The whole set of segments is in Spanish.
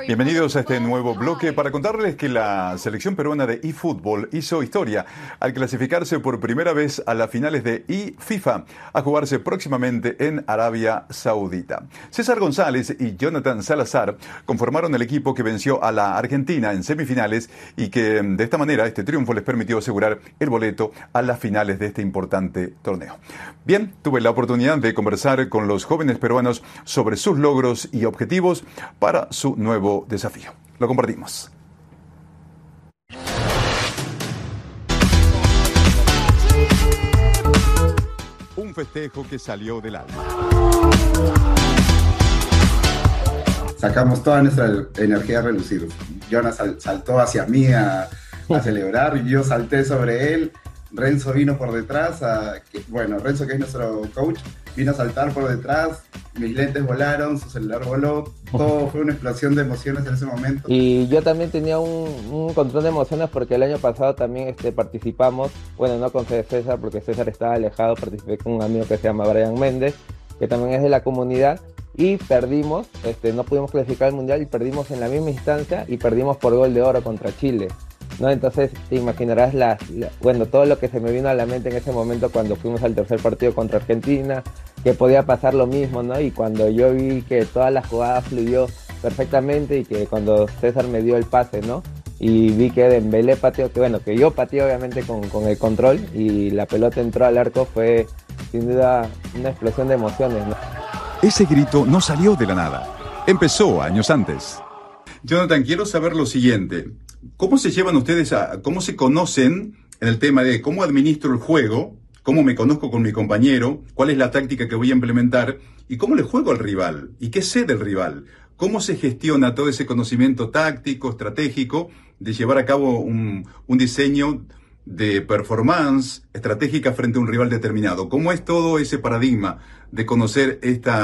Bienvenidos a este nuevo bloque para contarles que la selección peruana de eFootball hizo historia al clasificarse por primera vez a las finales de eFIFA a jugarse próximamente en Arabia Saudita. César González y Jonathan Salazar conformaron el equipo que venció a la Argentina en semifinales y que de esta manera este triunfo les permitió asegurar el boleto a las finales de este importante torneo. Bien, tuve la oportunidad de conversar con los jóvenes peruanos sobre sus logros y objetivos para su nuevo desafío. Lo compartimos. Un festejo que salió del alma. Sacamos toda nuestra energía a relucir. Jonas saltó hacia mí a celebrar, yo salté sobre él. Renzo vino por detrás, Renzo, que es nuestro coach, vino a saltar por detrás, mis lentes volaron, su celular voló, todo fue una explosión de emociones en ese momento. Y yo también tenía un control de emociones porque el año pasado también participamos, no con César porque César estaba alejado, participé con un amigo que se llama Brian Méndez, que también es de la comunidad, y perdimos, no pudimos clasificar al Mundial y perdimos en la misma instancia y perdimos por gol de oro contra Chile. ¿No? Entonces te imaginarás todo lo que se me vino a la mente en ese momento cuando fuimos al tercer partido contra Argentina, que podía pasar lo mismo, ¿no? Y cuando yo vi que toda la jugada fluyó perfectamente y que cuando César me dio el pase, ¿no? Y vi que Dembélé pateó, que yo pateé obviamente con el control y la pelota entró al arco, fue sin duda una explosión de emociones, ¿no? Ese grito no salió de la nada, empezó años antes. Jonathan, quiero saber lo siguiente. ¿Cómo se llevan ustedes cómo se conocen en el tema de cómo administro el juego, cómo me conozco con mi compañero, cuál es la táctica que voy a implementar y cómo le juego al rival y qué sé del rival? ¿Cómo se gestiona todo ese conocimiento táctico, estratégico de llevar a cabo un diseño de performance estratégica frente a un rival determinado? ¿Cómo es todo ese paradigma de conocer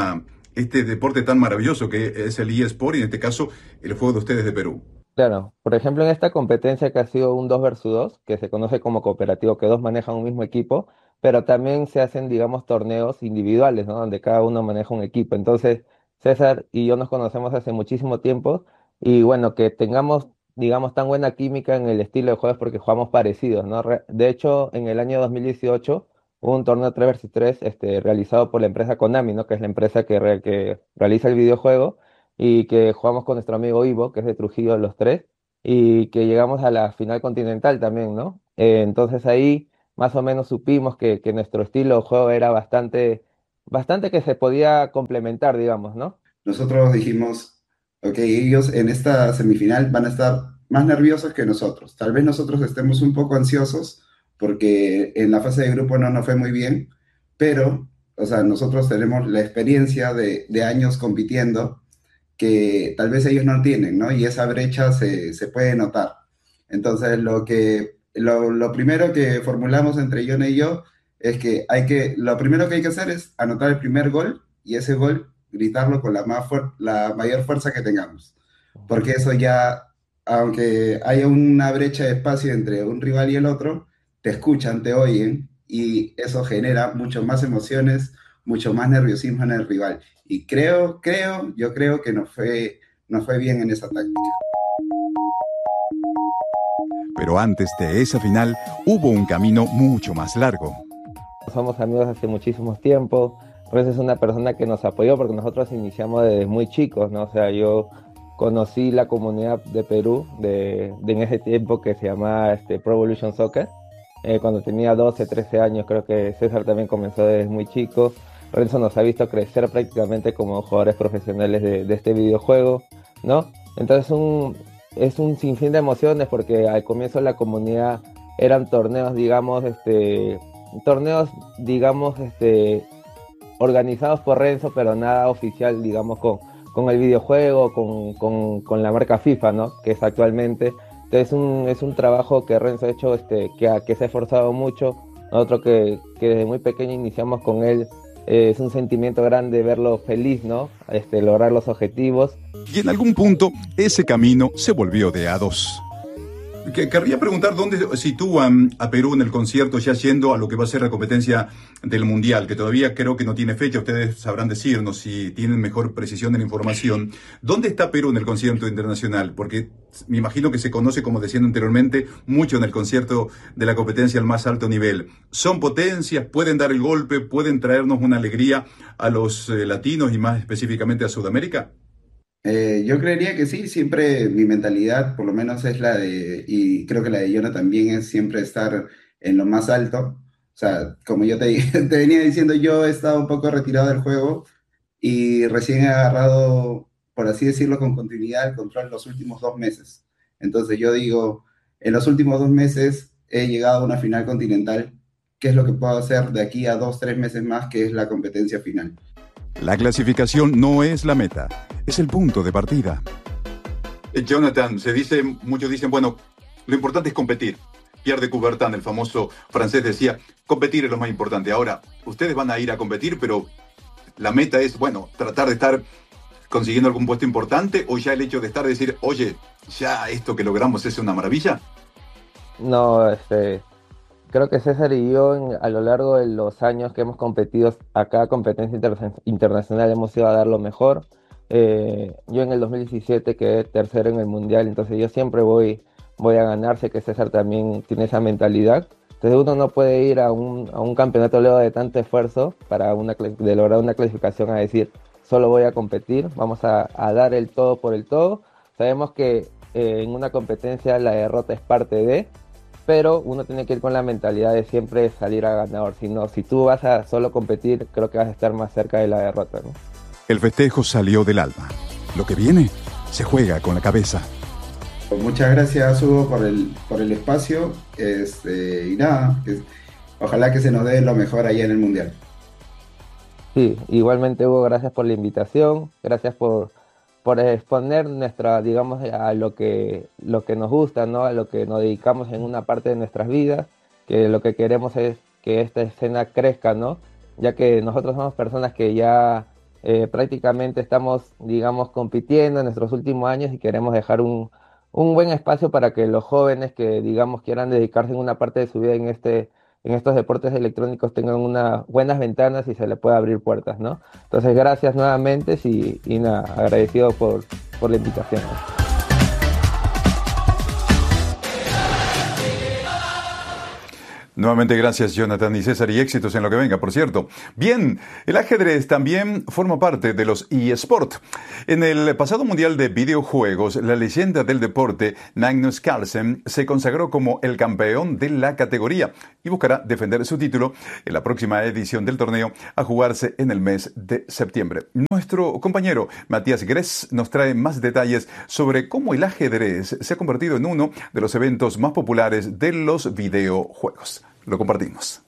este deporte tan maravilloso que es el eSport y en este caso el juego de ustedes de Perú? Claro, por ejemplo en esta competencia que ha sido un 2 versus 2, que se conoce como cooperativo, que dos manejan un mismo equipo, pero también se hacen, digamos, torneos individuales, ¿no? Donde cada uno maneja un equipo. Entonces, César y yo nos conocemos hace muchísimo tiempo y que tengamos, digamos, tan buena química en el estilo de juego es porque jugamos parecidos, ¿no? De hecho, en el año 2018 hubo un torneo 3 versus 3 realizado por la empresa Konami, ¿no? Que es la empresa que realiza el videojuego y que jugamos con nuestro amigo Ivo, que es de Trujillo, los tres, y que llegamos a la final continental también, ¿no? Entonces ahí más o menos supimos que nuestro estilo de juego era bastante que se podía complementar, digamos, ¿no? Nosotros dijimos, ok, ellos en esta semifinal van a estar más nerviosos que nosotros. Tal vez nosotros estemos un poco ansiosos porque en la fase de grupo no nos fue muy bien, pero, nosotros tenemos la experiencia de años compitiendo que tal vez ellos no tienen, ¿no? Y esa brecha se puede notar. Entonces, lo primero que formulamos entre John y yo es que lo primero que hay que hacer es anotar el primer gol y ese gol gritarlo con la mayor fuerza que tengamos. Porque eso ya, aunque haya una brecha de espacio entre un rival y el otro, te escuchan, te oyen y eso genera mucho más emociones, mucho más nerviosismo en el rival. Y yo creo que nos fue bien en esa táctica. Pero antes de esa final hubo un camino mucho más largo. Somos amigos hace muchísimos tiempos. Renzo es una persona que nos apoyó porque nosotros iniciamos desde muy chicos, ¿no? O sea, yo conocí la comunidad de Perú en ese tiempo que se llamaba Pro Evolution Soccer. Cuando tenía 12, 13 años, creo que César también comenzó desde muy chico. Renzo nos ha visto crecer prácticamente como jugadores profesionales de este videojuego, ¿no? Entonces es un sinfín de emociones porque al comienzo la comunidad eran torneos, digamos, organizados por Renzo, pero nada oficial, digamos, con el videojuego, con la marca FIFA, ¿no? Que es actualmente. Entonces es un trabajo que Renzo ha hecho, que se ha esforzado mucho. Nosotros que desde muy pequeño iniciamos con él, es un sentimiento grande verlo feliz, ¿no? Lograr los objetivos. Y en algún punto ese camino se volvió de a dos. Querría preguntar dónde sitúan a Perú en el concierto, ya yendo a lo que va a ser la competencia del Mundial, que todavía creo que no tiene fecha. Ustedes sabrán decirnos si tienen mejor precisión de la información. ¿Dónde está Perú en el concierto internacional? Porque me imagino que se conoce, como decían anteriormente, mucho en el concierto de la competencia al más alto nivel. ¿Son potencias? ¿Pueden dar el golpe? ¿Pueden traernos una alegría a los latinos y más específicamente a Sudamérica? Yo creería que sí, siempre mi mentalidad, por lo menos es la de, y creo que la de Jonah también es siempre estar en lo más alto. O sea, como yo te venía diciendo, yo he estado un poco retirado del juego y recién he agarrado, por así decirlo, con continuidad el control los últimos 2 meses. Entonces yo digo, en los últimos 2 meses he llegado a una final continental. ¿Qué es lo que puedo hacer de aquí a 2, 3 meses más, que es la competencia final? La clasificación no es la meta, es el punto de partida. Jonathan, muchos dicen, bueno, lo importante es competir. Pierre de Coubertin, el famoso francés, decía, competir es lo más importante. Ahora, ustedes van a ir a competir, pero la meta es, bueno, tratar de estar consiguiendo algún puesto importante, o ya el hecho de estar, decir, oye, ya esto que logramos es una maravilla. No, creo que César y yo a lo largo de los años que hemos competido a cada competencia internacional hemos ido a dar lo mejor. Yo en el 2017 quedé tercero en el Mundial, entonces yo siempre voy a ganar. Sé que César también tiene esa mentalidad. Entonces uno no puede ir a un campeonato luego de tanto esfuerzo de lograr una clasificación a decir, solo voy a competir, vamos a dar el todo por el todo. Sabemos que en una competencia la derrota es parte de, pero uno tiene que ir con la mentalidad de siempre salir a ganador. Si tú vas a solo competir, creo que vas a estar más cerca de la derrota, ¿no? El festejo salió del alma. Lo que viene se juega con la cabeza. Muchas gracias, Hugo, por el espacio. Y nada, ojalá que se nos dé lo mejor allá en el Mundial. Sí, igualmente, Hugo, gracias por la invitación, gracias por exponer digamos, a lo que nos gusta, ¿no? A lo que nos dedicamos en una parte de nuestras vidas, que lo que queremos es que esta escena crezca, ¿no? Ya que nosotros somos personas que ya prácticamente estamos, digamos, compitiendo en nuestros últimos años y queremos dejar un buen espacio para que los jóvenes que, digamos, quieran dedicarse en una parte de su vida en estos deportes electrónicos tengan unas buenas ventanas y se les pueda abrir puertas, ¿no? Entonces, gracias nuevamente y nada, agradecido por la invitación. Nuevamente gracias, Jonathan y César, y éxitos en lo que venga, por cierto. Bien, el ajedrez también forma parte de los eSport. En el pasado Mundial de Videojuegos, la leyenda del deporte, Magnus Carlsen, se consagró como el campeón de la categoría y buscará defender su título en la próxima edición del torneo a jugarse en el mes de septiembre. Nuestro compañero Matías Gress nos trae más detalles sobre cómo el ajedrez se ha convertido en uno de los eventos más populares de los videojuegos. Lo compartimos.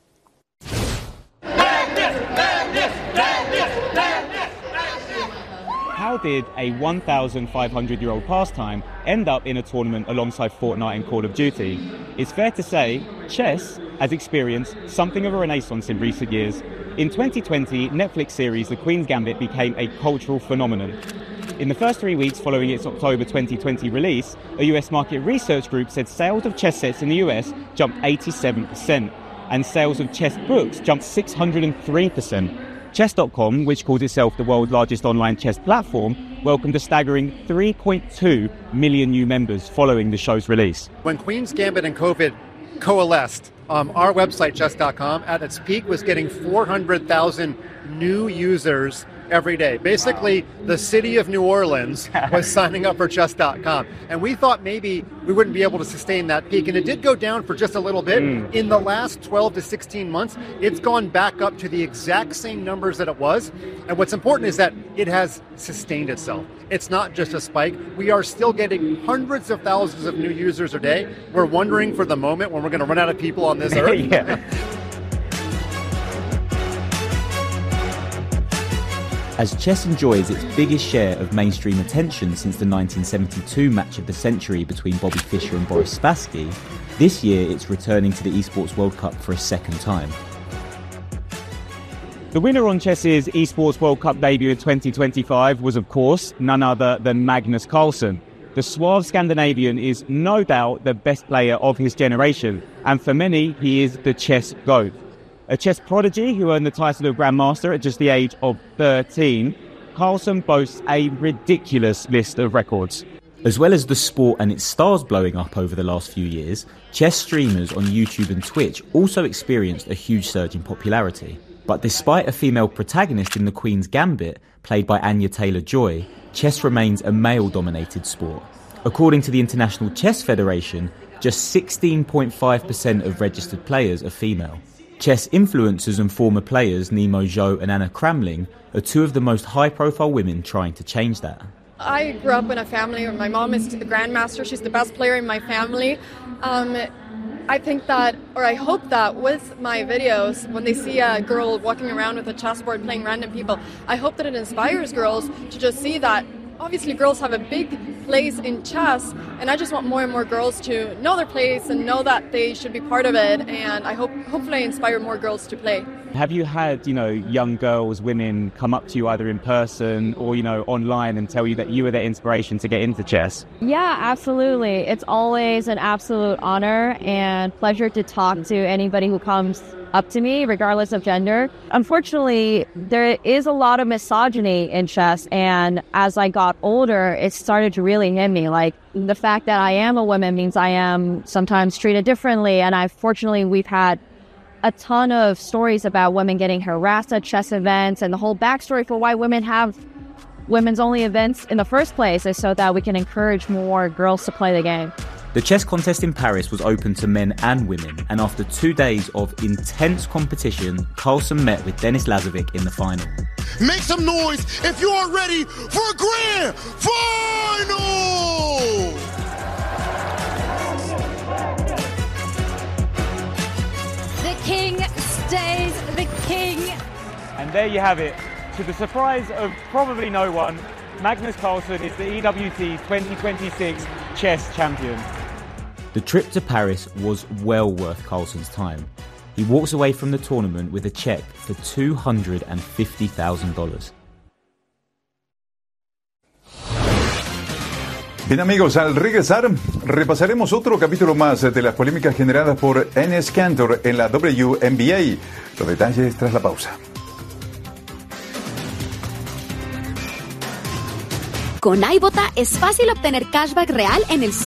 How did a 1,500-year-old pastime end up in a tournament alongside Fortnite and Call of Duty? It's fair to say chess has experienced something of a renaissance in recent years. In 2020, Netflix series The Queen's Gambit became a cultural phenomenon. In the first 3 weeks following its October 2020 release, a US market research group said sales of chess sets in the US jumped 87%, and sales of chess books jumped 603%. Chess.com, which calls itself the world's largest online chess platform, welcomed a staggering 3.2 million new members following the show's release. When Queen's Gambit and COVID coalesced, our website, chess.com, at its peak was getting 400,000 new users every day. Basically, the city of New Orleans was signing up for chess.com. And we thought maybe we wouldn't be able to sustain that peak. And it did go down for just a little bit. In the last 12 to 16 months, it's gone back up to the exact same numbers that it was. And what's important is that it has sustained itself. It's not just a spike. We are still getting hundreds of thousands of new users a day. We're wondering for the moment when we're going to run out of people on this earth. Yeah. As chess enjoys its biggest share of mainstream attention since the 1972 match of the century between Bobby Fischer and Boris Spassky, this year it's returning to the Esports World Cup for a second time. The winner on chess's Esports World Cup debut in 2025 was, of course, none other than Magnus Carlsen. The suave Scandinavian is no doubt the best player of his generation, and for many, he is the chess GOAT. A chess prodigy who earned the title of Grandmaster at just the age of 13, Carlsen boasts a ridiculous list of records. As well as the sport and its stars blowing up over the last few years, chess streamers on YouTube and Twitch also experienced a huge surge in popularity. But despite a female protagonist in The Queen's Gambit, played by Anya Taylor-Joy, chess remains a male-dominated sport. According to the International Chess Federation, just 16.5% of registered players are female. Chess influencers and former players Nemo Zhou and Anna Kramling are two of the most high-profile women trying to change that. I grew up in a family where my mom is the grandmaster. She's the best player in my family. I think that, or I hope that with my videos, when they see a girl walking around with a chessboard playing random people, I hope that it inspires girls to just see that obviously girls have a big place in chess, and I just want more and more girls to know their place and know that they should be part of it, and I hopefully I inspire more girls to play. Have you had, young girls, women come up to you either in person or, online and tell you that you were their inspiration to get into chess? Yeah, absolutely. It's always an absolute honor and pleasure to talk to anybody who comes up to me, regardless of gender. Unfortunately, there is a lot of misogyny in chess, and as I got older, it started to really hit me. Like, the fact that I am a woman means I am sometimes treated differently, and we've had a ton of stories about women getting harassed at chess events, and the whole backstory for why women have women's only events in the first place is so that we can encourage more girls to play the game. The chess contest in Paris was open to men and women, and after 2 days of intense competition, Carlsen met with Denis Lazovic in the final. Make some noise if you are ready for a grand final! The king stays the king. And there you have it. To the surprise of probably no one, Magnus Carlsen is the EWT 2026 chess champion. The trip to Paris was well worth Carlsen's time. He walks away from the tournament with a check for $250,000. Bien amigos, al regresar repasaremos otro capítulo más de las polémicas generadas por Enes Kanter en la WNBA. Los detalles tras la pausa. Con iBota es fácil obtener cashback real en el